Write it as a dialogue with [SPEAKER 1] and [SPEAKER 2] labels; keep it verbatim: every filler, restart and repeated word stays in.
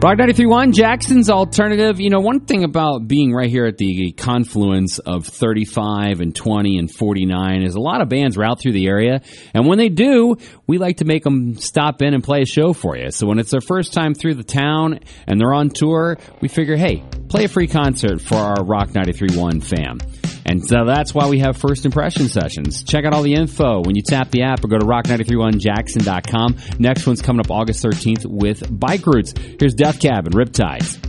[SPEAKER 1] Rock ninety-three point one, Jackson's Alternative. You know, one thing about being right here at the confluence of thirty-five and twenty and forty-nine is a lot of bands route through the area. And when they do, we like to make them stop in and play a show for you. So when it's their first time through the town and they're on tour, we figure, hey, play a free concert for our Rock ninety-three point one fam. And so that's why we have first impression sessions. Check out all the info when you tap the app or go to rock nine three one jackson dot com. Next one's coming up August thirteenth with Bike Roots. Here's Death Cab and Riptides.